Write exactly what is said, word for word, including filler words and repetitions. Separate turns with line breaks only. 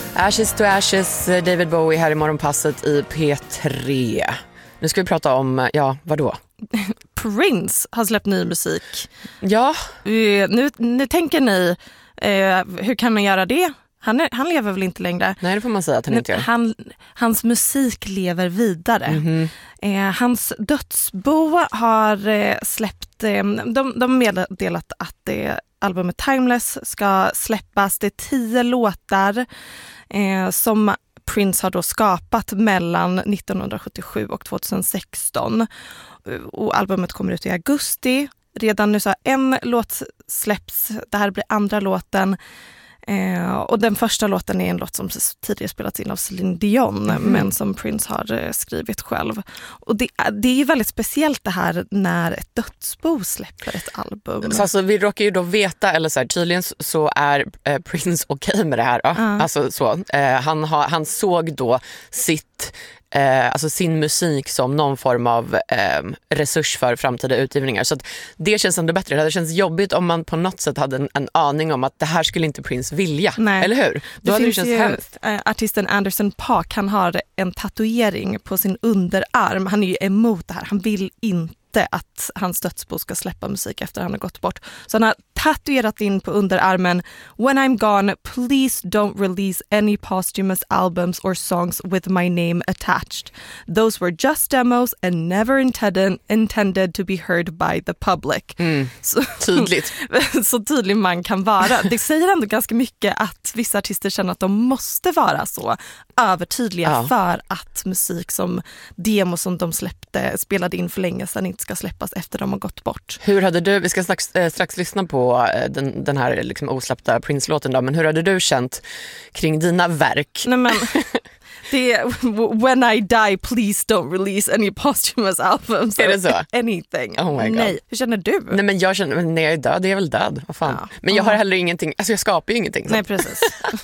Ashes to Ashes, David Bowie här i Morgonpasset i P tre. Nu ska vi prata om, ja, vadå?
Prince har släppt ny musik.
Ja.
Nu, nu tänker ni, eh, hur kan man göra det? Han, är, han lever väl inte längre?
Nej, det får man säga att han inte gör.
Han, hans musik lever vidare. Mm-hmm. Eh, hans dödsbo har eh, släppt, eh, de, de har meddelat att eh, albumet Timeless ska släppas. Det är tio låtar eh, som Prince har då skapat mellan nittonhundrasjuttiosju och tjugohundrasexton. Och albumet kommer ut i augusti. Redan nu så har en låt släpps. Det här blir andra låten. Eh, och den första låten är en låt som tidigare spelats in av Celine Dion, mm. men som Prince har eh, skrivit själv. Och det, det är ju väldigt speciellt det här när ett dödsbo släpper ett album.
Så alltså, vi råkar ju då veta, eller så här, tydligen så är eh, Prince okej okay med det här. Uh. Alltså, så, eh, han, har, han såg då sitt Eh, alltså sin musik som någon form av eh, resurs för framtida utgivningar. Så att det känns ändå bättre. Det hade känts jobbigt om man på något sätt hade en, en aning om att det här skulle inte Prince vilja. Nej. Eller hur? Då
det
hade
finns
det känts
ju
hemskt.
Eh, artisten Anderson .Paak, han har en tatuering på sin underarm. Han är ju emot det här. Han vill inte att hans dödsbo ska släppa musik efter han har gått bort. Så han har tatuerat in på underarmen: "When I'm gone, please don't release any posthumous albums or songs with my name attached. Those were just demos and never intended, intended to be heard by the public."
Mm. Så, tydligt.
Så tydlig man kan vara. Det säger ändå ganska mycket att vissa artister känner att de måste vara så övertydliga ja. för att musik som demo som de släppte, spelade in för länge sedan, inte ska släppas efter de har gått bort.
Hur hade du, vi ska strax, äh, strax lyssna på äh, den, den här liksom osläppta Prince-låten då, men hur hade du känt kring dina verk?
Nej men, det är "When I die, please don't release any posthumous albums."
Är det så?
Anything.
Oh my God.
Nej, hur känner du?
Nej men jag känner, när jag är död, det är väl död. Vad fan. Ja. Men jag har heller ingenting, alltså jag skapar ju ingenting. Så.
Nej precis.